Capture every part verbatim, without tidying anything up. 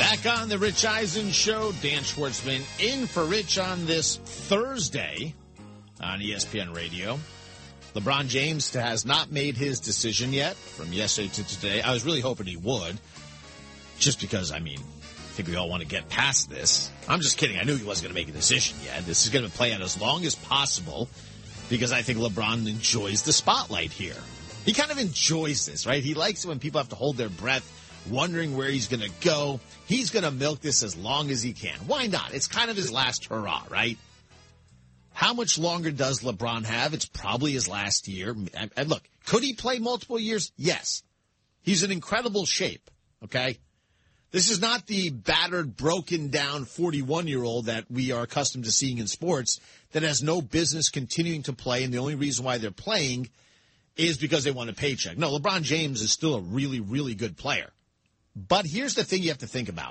Back on the Rich Eisen Show, Dan Schwartzman in for Rich on this Thursday on E S P N Radio. LeBron James has not made his decision yet from yesterday to today. I was really hoping he would, just because, I mean, I think we all want to get past this. I'm just kidding. I knew he wasn't going to make a decision yet. This is going to play out as long as possible because I think LeBron enjoys the spotlight here. He kind of enjoys this, right? He likes it when people have to hold their breath, wondering where he's going to go. He's going to milk this as long as he can. Why not? It's kind of his last hurrah, right? How much longer does LeBron have? It's probably his last year. And look, could he play multiple years? Yes. He's in incredible shape, okay? This is not the battered, broken down forty-one-year-old that we are accustomed to seeing in sports that has no business continuing to play, and the only reason why they're playing is because they want a paycheck. No, LeBron James is still a really, really good player. But here's the thing you have to think about.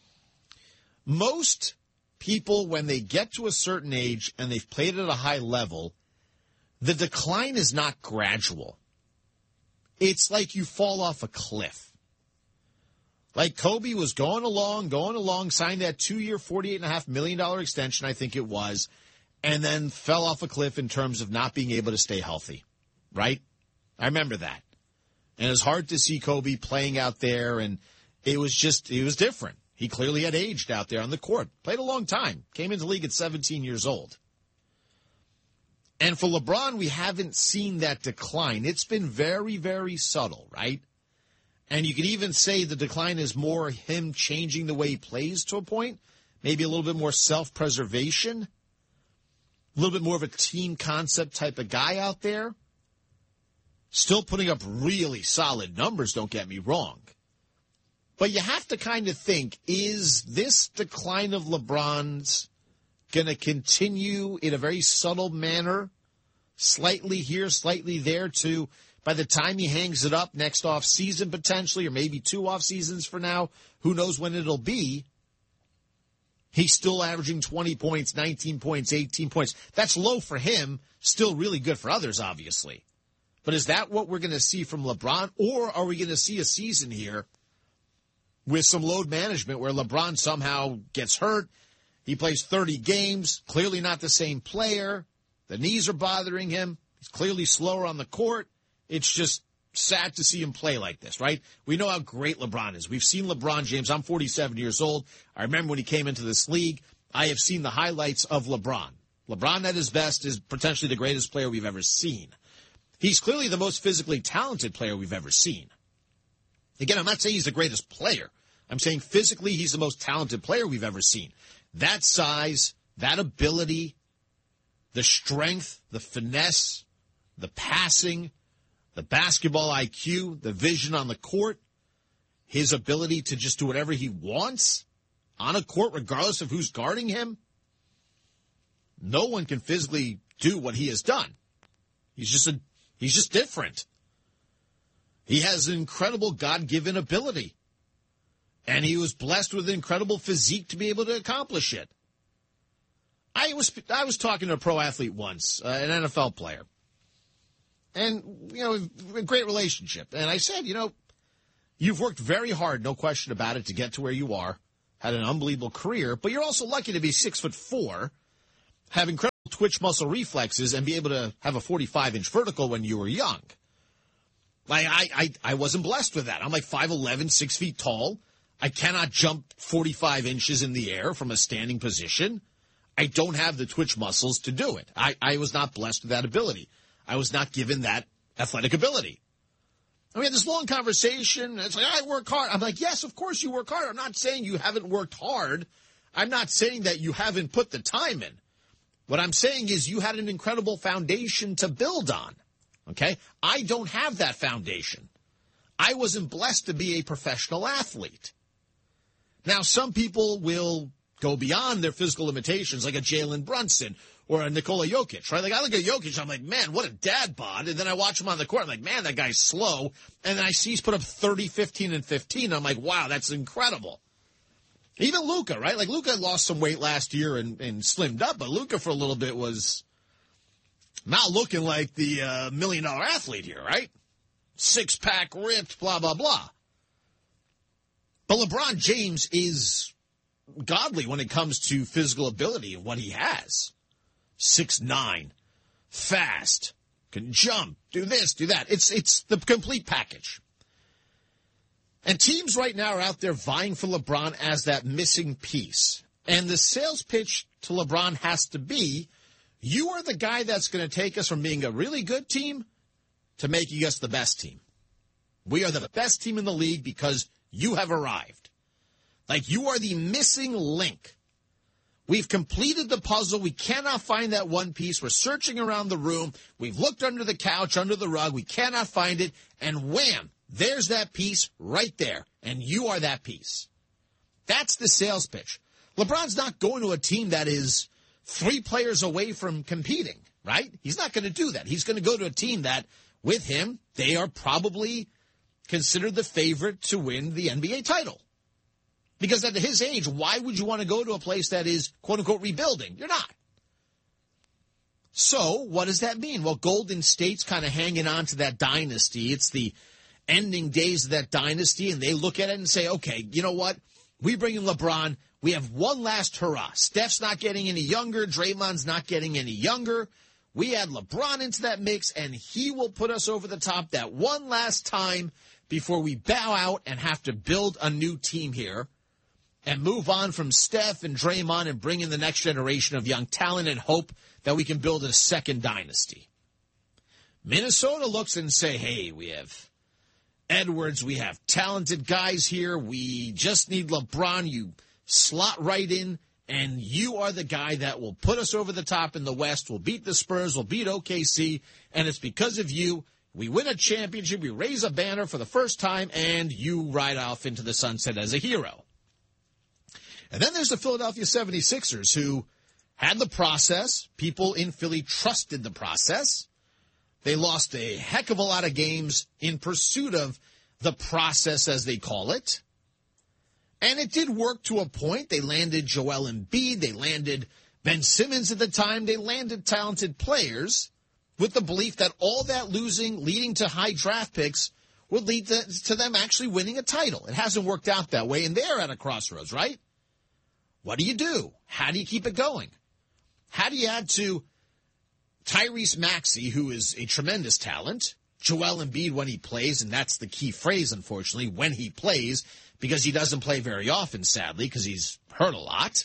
Most people, when they get to a certain age and they've played at a high level, the decline is not gradual. It's like you fall off a cliff. Like Kobe was going along, going along, signed that two-year, forty-eight point five million dollars extension, I think it was, and then fell off a cliff in terms of not being able to stay healthy, right? I remember that. And it was hard to see Kobe playing out there, and it was just, it was different. He clearly had aged out there on the court. Played a long time. Came into the league at seventeen years old. And for LeBron, we haven't seen that decline. It's been very, very subtle, right? And you could even say the decline is more him changing the way he plays to a point, maybe a little bit more self-preservation, a little bit more of a team concept type of guy out there. Still putting up really solid numbers, don't get me wrong. But you have to kind of think, is this decline of LeBron's going to continue in a very subtle manner, slightly here, slightly there, to by the time he hangs it up next off season potentially, or maybe two off seasons for now, who knows when it'll be, he's still averaging twenty points, nineteen points, eighteen points. That's low for him, still really good for others, obviously. But is that what we're going to see from LeBron, or are we going to see a season here with some load management where LeBron somehow gets hurt, he plays thirty games, clearly not the same player, the knees are bothering him, he's clearly slower on the court. It's just sad to see him play like this, right? We know how great LeBron is. We've seen LeBron James. I'm forty-seven years old. I remember when he came into this league, I have seen the highlights of LeBron. LeBron at his best is potentially the greatest player we've ever seen. He's clearly the most physically talented player we've ever seen. Again, I'm not saying he's the greatest player. I'm saying physically he's the most talented player we've ever seen. That size, that ability, the strength, the finesse, the passing, the basketball I Q, the vision on the court, his ability to just do whatever he wants on a court regardless of who's guarding him. No one can physically do what he has done. He's just a He's just different. He has an incredible God-given ability. And he was blessed with an incredible physique to be able to accomplish it. I was I was talking to a pro athlete once, uh, an N F L player. And, you know, a great relationship. And I said, you know, you've worked very hard, no question about it, to get to where you are. Had an unbelievable career. But you're also lucky to be six foot four, have incredible twitch muscle reflexes, and be able to have a forty-five inch vertical when you were young. Like, I, I, I wasn't blessed with that. I'm like five eleven, six feet tall. I cannot jump forty-five inches in the air from a standing position. I don't have the twitch muscles to do it. I, I was not blessed with that ability. I was not given that athletic ability. And we had this long conversation. It's like, I work hard. I'm like, yes, of course you work hard. I'm not saying you haven't worked hard. I'm not saying that you haven't put the time in. What I'm saying is you had an incredible foundation to build on, okay? I don't have that foundation. I wasn't blessed to be a professional athlete. Now, some people will go beyond their physical limitations, like a Jalen Brunson or a Nikola Jokic, right? Like, I look at Jokic, I'm like, man, what a dad bod. And then I watch him on the court, I'm like, man, that guy's slow. And then I see he's put up thirty, fifteen, and fifteen. I'm like, wow, that's incredible. Even Luka, right? Like, Luka lost some weight last year and, and slimmed up, but Luka for a little bit was not looking like the uh, million-dollar athlete here, right? Six-pack, ripped, blah, blah, blah. But LeBron James is godly when it comes to physical ability and what he has. six nine, fast, can jump, do this, do that. It's it's the complete package. And teams right now are out there vying for LeBron as that missing piece. And the sales pitch to LeBron has to be, you are the guy that's going to take us from being a really good team to making us the best team. We are the best team in the league because you have arrived. Like, you are the missing link. We've completed the puzzle. We cannot find that one piece. We're searching around the room. We've looked under the couch, under the rug. We cannot find it. And wham, there's that piece right there. And you are that piece. That's the sales pitch. LeBron's not going to a team that is three players away from competing, right? He's not going to do that. He's going to go to a team that, with him, they are probably considered the favorite to win the N B A title. Because at his age, why would you want to go to a place that is, quote-unquote, rebuilding? You're not. So what does that mean? Well, Golden State's kind of hanging on to that dynasty. It's the ending days of that dynasty, and they look at it and say, okay, you know what? We bring in LeBron. We have one last hurrah. Steph's not getting any younger. Draymond's not getting any younger. We add LeBron into that mix, and he will put us over the top that one last time before we bow out and have to build a new team here and move on from Steph and Draymond and bring in the next generation of young talent and hope that we can build a second dynasty. Minnesota looks and say, hey, we have Edwards, we have talented guys here. We just need LeBron. You slot right in, and you are the guy that will put us over the top in the West. We'll beat the Spurs. We'll beat O K C, and it's because of you. We win a championship. We raise a banner for the first time, and you ride off into the sunset as a hero. And then there's the Philadelphia seventy-sixers, who had the process. People in Philly trusted the process. They lost a heck of a lot of games in pursuit of the process, as they call it. And it did work to a point. They landed Joel Embiid. They landed Ben Simmons at the time. They landed talented players with the belief that all that losing, leading to high draft picks, would lead to, to them actually winning a title. It hasn't worked out that way, and they're at a crossroads, right? What do you do? How do you keep it going? How do you add to Tyrese Maxey, who is a tremendous talent, Joel Embiid when he plays, and that's the key phrase, unfortunately, when he plays, because he doesn't play very often, sadly, because he's hurt a lot.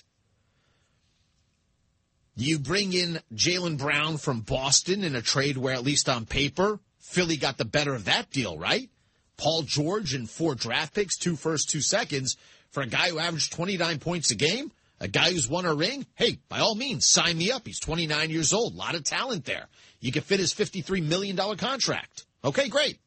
You bring in Jaylen Brown from Boston in a trade where, at least on paper, Philly got the better of that deal, right? Paul George and four draft picks, two first, two seconds, for a guy who averaged twenty-nine points a game, a guy who's won a ring. Hey, by all means, sign me up. He's twenty-nine years old. A lot of talent there. You can fit his fifty-three million dollars contract. Okay, great.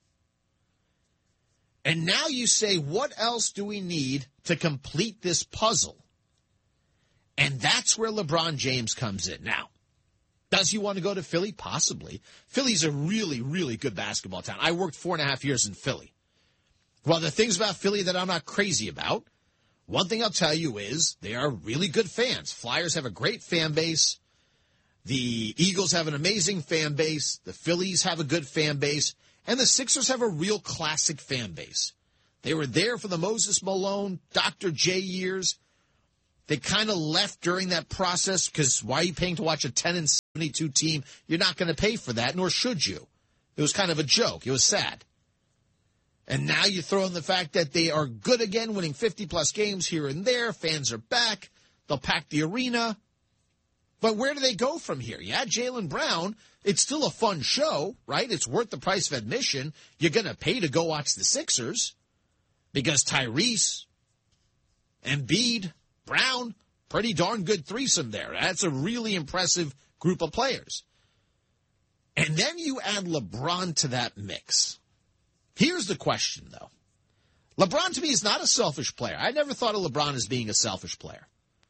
And now you say, what else do we need to complete this puzzle? And that's where LeBron James comes in. Now, does he want to go to Philly? Possibly. Philly's a really, really good basketball town. I worked four and a half years in Philly. Well, the things about Philly that I'm not crazy about, one thing I'll tell you is they are really good fans. Flyers have a great fan base. The Eagles have an amazing fan base. The Phillies have a good fan base. And the Sixers have a real classic fan base. They were there for the Moses Malone, Doctor J years. They kind of left during that process because why are you paying to watch a ten and seventy-two team? You're not going to pay for that, nor should you. It was kind of a joke. It was sad. And now you throw in the fact that they are good again, winning fifty-plus games here and there. Fans are back. They'll pack the arena. But where do they go from here? Yeah, Jaylen Brown, it's still a fun show, right? It's worth the price of admission. You're going to pay to go watch the Sixers because Tyrese, Embiid, Brown, pretty darn good threesome there. That's a really impressive group of players. And then you add LeBron to that mix. Here's the question, though. LeBron, to me, is not a selfish player. I never thought of LeBron as being a selfish player.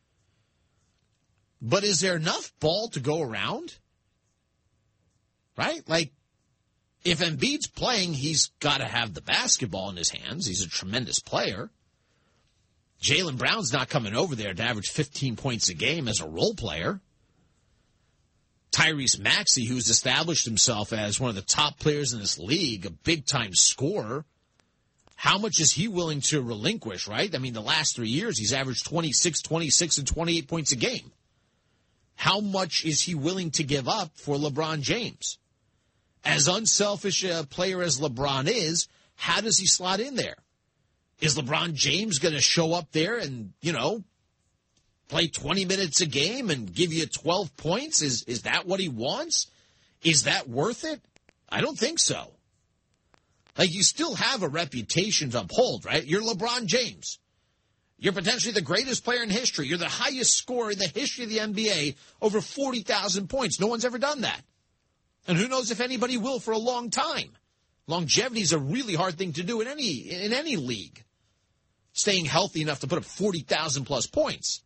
But is there enough ball to go around? Right? Like, if Embiid's playing, he's got to have the basketball in his hands. He's a tremendous player. Jaylen Brown's not coming over there to average fifteen points a game as a role player. Tyrese Maxey, who's established himself as one of the top players in this league, a big-time scorer, how much is he willing to relinquish, right? I mean, the last three years, he's averaged twenty-six, twenty-six, and twenty-eight points a game. How much is he willing to give up for LeBron James? As unselfish a player as LeBron is, how does he slot in there? Is LeBron James going to show up there and, you know, play twenty minutes a game and give you twelve points? Is is that what he wants? Is that worth it? I don't think so. Like, you still have a reputation to uphold, right? You're LeBron James. You're potentially the greatest player in history. You're the highest scorer in the history of the N B A, over forty thousand points. No one's ever done that. And who knows if anybody will for a long time. Longevity is a really hard thing to do in any in any league. Staying healthy enough to put up forty thousand plus points.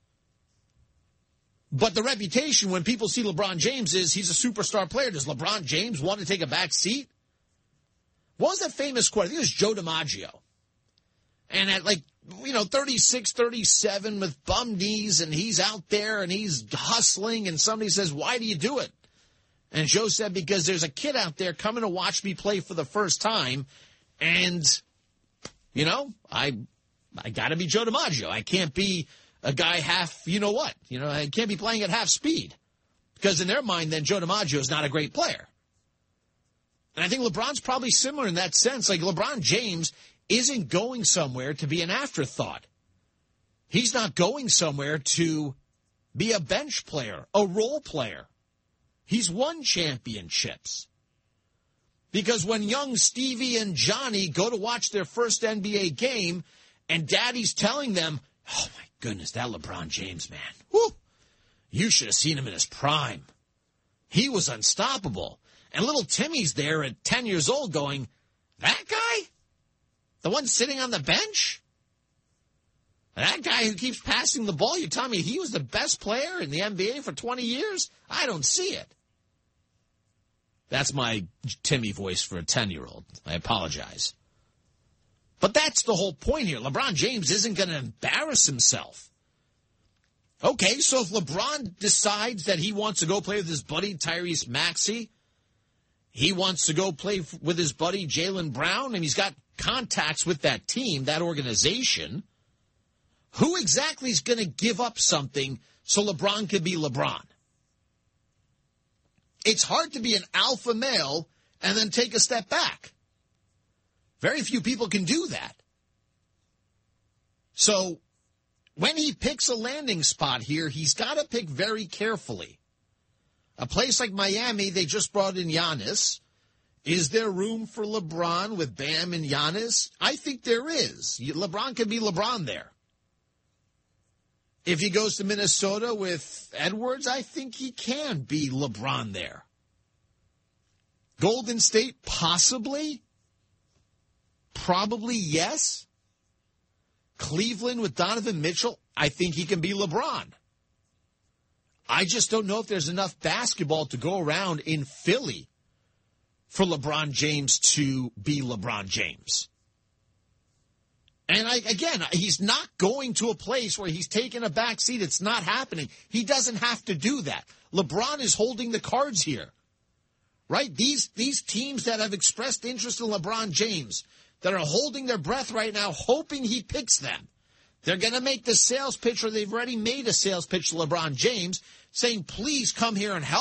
But the reputation when people see LeBron James is he's a superstar player. Does LeBron James want to take a back seat? What was that famous quote? I think it was Joe DiMaggio. And at like, you know, thirty-six, thirty-seven with bum knees, and he's out there and he's hustling, and somebody says, why do you do it? And Joe said, because there's a kid out there coming to watch me play for the first time, and, you know, I I got to be Joe DiMaggio. I can't be a guy half, you know what? You know, I can't be playing at half speed. Because in their mind, then, Joe DiMaggio is not a great player. And I think LeBron's probably similar in that sense. Like, LeBron James isn't going somewhere to be an afterthought. He's not going somewhere to be a bench player, a role player. He's won championships. Because when young Stevie and Johnny go to watch their first N B A game and daddy's telling them, oh, my goodness, that LeBron James, man, whoo, you should have seen him in his prime. He was unstoppable. And little Timmy's there at ten years old going, that guy? The one sitting on the bench? That guy who keeps passing the ball, you're telling me he was the best player in the N B A for twenty years? I don't see it. That's my Timmy voice for a ten-year-old. I apologize. But that's the whole point here. LeBron James isn't going to embarrass himself. Okay, so if LeBron decides that he wants to go play with his buddy Tyrese Maxey, he wants to go play with his buddy Jaylen Brown, and he's got contacts with that team, that organization, who exactly is going to give up something so LeBron can be LeBron? It's hard to be an alpha male and then take a step back. Very few people can do that. So when he picks a landing spot here, he's got to pick very carefully. A place like Miami, they just brought in Giannis. Is there room for LeBron with Bam and Giannis? I think there is. LeBron can be LeBron there. If he goes to Minnesota with Edwards, I think he can be LeBron there. Golden State, possibly. Probably yes. Cleveland with Donovan Mitchell, I think he can be LeBron. I just don't know if there's enough basketball to go around in Philly for LeBron James to be LeBron James. And I, again, he's not going to a place where he's taking a back seat. It's not happening. He doesn't have to do that. LeBron is holding the cards here, right? These, these teams that have expressed interest in LeBron James, that are holding their breath right now, hoping he picks them, they're going to make the sales pitch, or they've already made a sales pitch to LeBron James, saying, please come here and help.